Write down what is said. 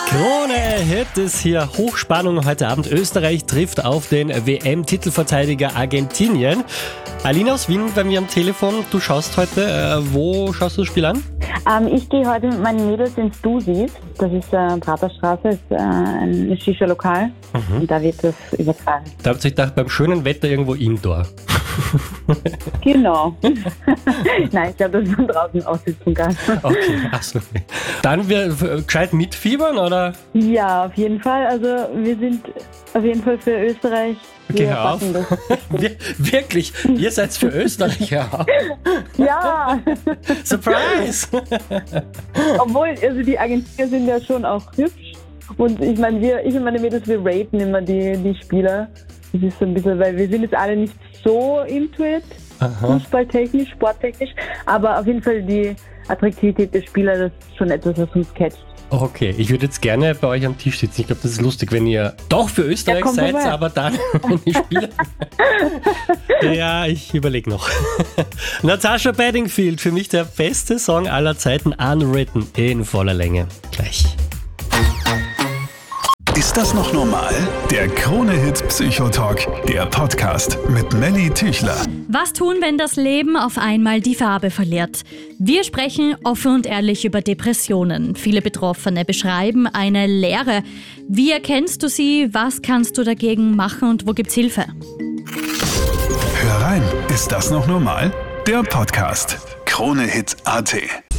Krone-Hit ist hier Hochspannung heute Abend. Österreich trifft auf den WM-Titelverteidiger Argentinien. Alina aus Wien bei mir am Telefon. Du schaust heute, wo schaust du das Spiel an? Ich gehe heute mit meinen Mädels ins Dusis. Das ist Praterstraße, ist ein Shisha-Lokal. Und da wird das übertragen. Da habt ihr euch gedacht, beim schönen Wetter irgendwo indoor. Genau. Nein, ich glaube, dass man draußen aussitzen kann. Okay, achso. Dann wir gescheit mitfiebern, oder? Ja, auf jeden Fall. Also wir sind auf jeden Fall für Österreich. Okay, hör auf. Wirklich? Ihr seid für Österreich, hör auf. Ja. Surprise! Obwohl, also die Argentinier sind ja schon auch hübsch. Und ich meine, ich und meine Mädels, wir raten immer die Spieler. Das ist so ein bisschen, weil wir sind jetzt alle nicht so into it, fußballtechnisch, sporttechnisch. Aber auf jeden Fall die Attraktivität der Spieler, das ist schon etwas, was uns catcht. Okay, ich würde jetzt gerne bei euch am Tisch sitzen. Ich glaube, das ist lustig, wenn ihr doch für Österreich seid, vorbei. Aber dann die Spieler. Ja, ich überlege noch. Natasha Bedingfield, für mich der beste Song aller Zeiten, Unwritten, in voller Länge. Gleich. Ist das noch normal? Der Krone-Hit Psychotalk, der Podcast mit Melly Tüchler. Was tun, wenn das Leben auf einmal die Farbe verliert? Wir sprechen offen und ehrlich über Depressionen. Viele Betroffene beschreiben eine Leere. Wie erkennst du sie? Was kannst du dagegen machen und wo gibt's Hilfe? Hör rein, ist das noch normal? Der Podcast Krone-Hit.at